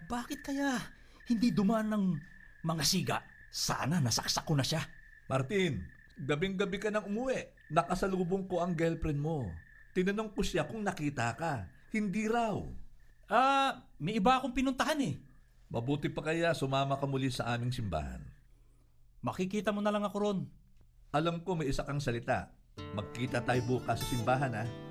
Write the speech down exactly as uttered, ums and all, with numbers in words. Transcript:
Bakit kaya hindi dumaan ng mga siga? Sana nasaksak ko na siya. Martin, gabing-gabi ka nang umuwi. Nakasalubong ko ang girlfriend mo. Tinanong ko siya kung nakita ka. Hindi raw. Ah, may iba akong pinuntahan eh. Mabuti pa kaya sumama ka muli sa aming simbahan. Makikita mo na lang ako ron. Alam ko may isa kang salita. Magkita tayo bukas sa simbahan, ha?